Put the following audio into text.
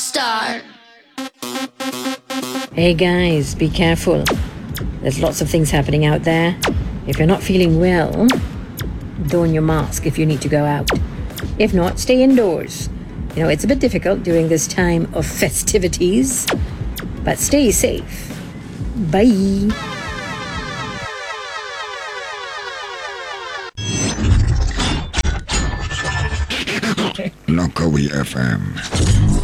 star. Hey guys, be careful. There's lots of things happening out there. If you're not feeling well, don your mask if you need to go out. If not, stay indoors. You know, it's a bit difficult during this time of festivities, but stay safe. Bye. Lokawi FM.